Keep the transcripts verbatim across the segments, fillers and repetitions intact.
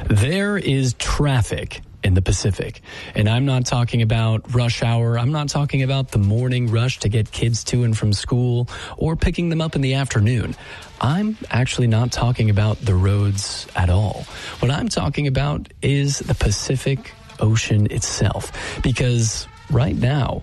There is traffic in the Pacific. And I'm not talking about rush hour. I'm not talking about the morning rush to get kids to and from school or picking them up in the afternoon. I'm actually not talking about the roads at all. What I'm talking about is the Pacific Ocean itself. Because right now,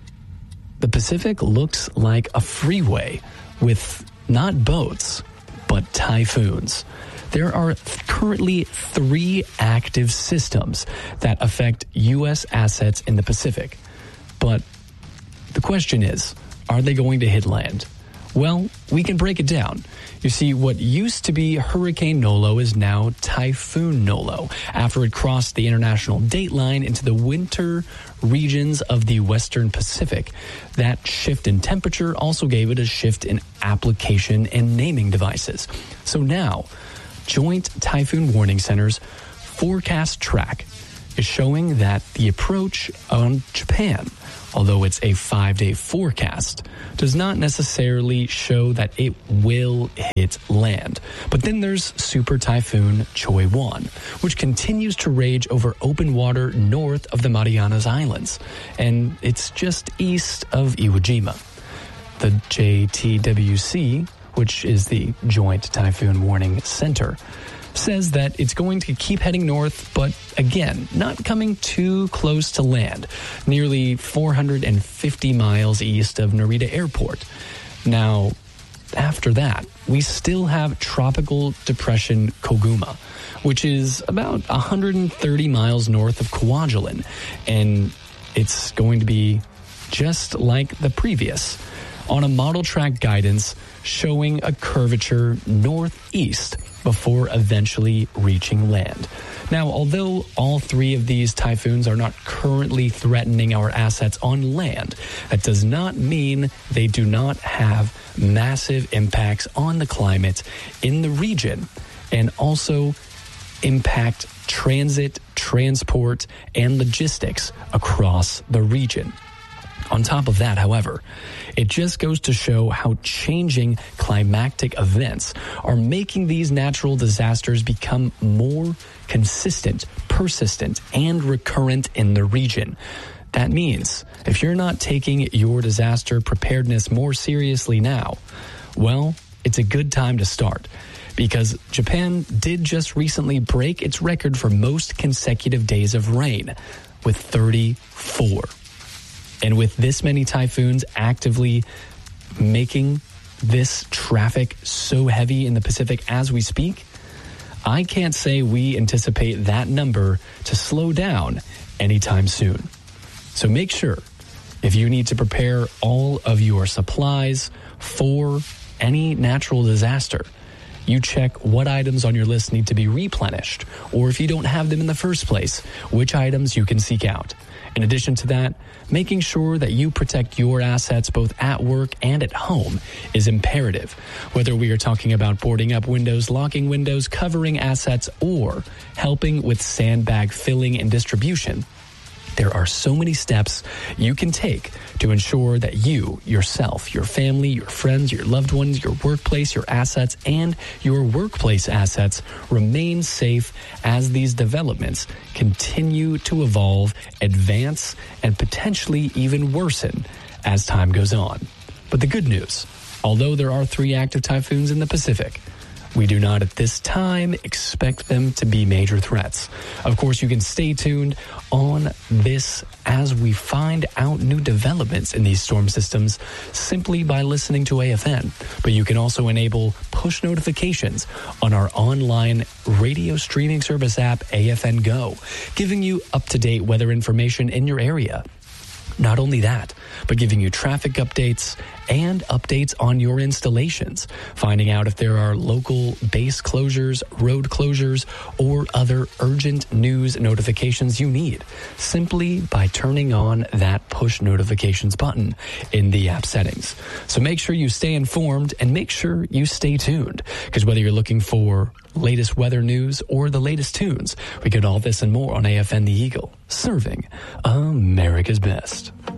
the Pacific looks like a freeway with not boats, but typhoons. There are currently three active systems that affect U S assets in the Pacific. But the question is, are they going to hit land? Well, we can break it down. You see, what used to be Hurricane Nolo is now Typhoon Nolo, after it crossed the international date line into the winter regions of the Western Pacific. That shift in temperature also gave it a shift in application and naming devices. So now, Joint Typhoon Warning Center's forecast track is showing that the approach on Japan, although it's a five-day forecast, does not necessarily show that it will hit land. But then there's Super Typhoon Choi-Wan, which continues to rage over open water north of the Marianas Islands, and it's just east of Iwo Jima. The J T W C, which is the Joint Typhoon Warning Center, says that it's going to keep heading north, but again, not coming too close to land, nearly four hundred fifty miles east of Narita Airport. Now, after that, we still have Tropical Depression Koguma, which is about one hundred thirty miles north of Kwajalein, and it's going to be just like the previous, on a model track guidance showing a curvature northeast before eventually reaching land. Now, although all three of these typhoons are not currently threatening our assets on land, that does not mean they do not have massive impacts on the climate in the region and also impact transit, transport, and logistics across the region. On top of that, however, it just goes to show how changing climatic events are making these natural disasters become more consistent, persistent, and recurrent in the region. That means if you're not taking your disaster preparedness more seriously now, well, it's a good time to start. Because Japan did just recently break its record for most consecutive days of rain with thirty-four. And with this many typhoons actively making this traffic so heavy in the Pacific as we speak, I can't say we anticipate that number to slow down anytime soon. So make sure, if you need to prepare all of your supplies for any natural disaster, you check what items on your list need to be replenished, or if you don't have them in the first place, which items you can seek out. In addition to that, making sure that you protect your assets both at work and at home is imperative. Whether we are talking about boarding up windows, locking windows, covering assets, or helping with sandbag filling and distribution, there are so many steps you can take to ensure that you, yourself, your family, your friends, your loved ones, your workplace, your assets, and your workplace assets remain safe as these developments continue to evolve, advance, and potentially even worsen as time goes on. But the good news, although there are three active typhoons in the Pacific, we do not at this time expect them to be major threats. Of course, you can stay tuned on this as we find out new developments in these storm systems simply by listening to A F N. But you can also enable push notifications on our online radio streaming service app, A F N Go, giving you up-to-date weather information in your area. Not only that, but giving you traffic updates and updates on your installations, finding out if there are local base closures, road closures, or other urgent news notifications you need, simply by turning on that push notifications button in the app settings. So make sure you stay informed and make sure you stay tuned, because whether you're looking for latest weather news or the latest tunes, we get all this and more on A F N The Eagle, serving America's best.